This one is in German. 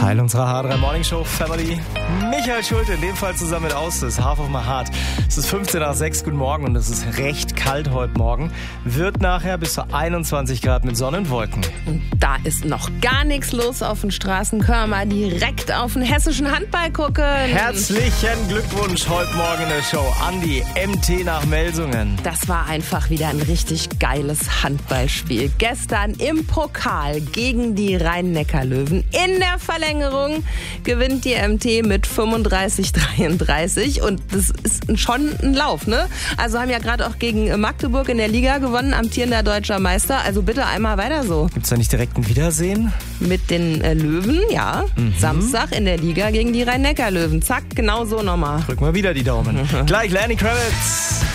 Teil unserer H3 Morning Show Family. Michael Schulte, in dem Fall zusammen mit Austis, Half of My Heart. Es ist 15 nach 6, guten Morgen und es ist recht kalt heute Morgen. Wird nachher bis zu 21 Grad mit Sonnenwolken. Und da ist noch gar nichts los auf den Straßen. Können wir mal direkt auf den hessischen Handball gucken. Herzlichen Glückwunsch heute Morgen in der Show an die MT nach Melsungen. Das war einfach wieder ein richtig geiles Handballspiel. Gestern im Pokal gegen die Rhein-Neckar-Löwen. In der Verlängerung gewinnt die MT mit 35-33 und das ist schon ein Lauf, ne? Also haben ja gerade auch gegen Magdeburg in der Liga gewonnen, amtierender deutscher Meister. Also bitte einmal weiter so. Gibt's da nicht direkt ein Wiedersehen? Mit den Löwen, ja. Samstag in der Liga gegen die Rhein-Neckar-Löwen. Zack, genau so nochmal. Drücken wir wieder die Daumen. Gleich Lenny Kravitz.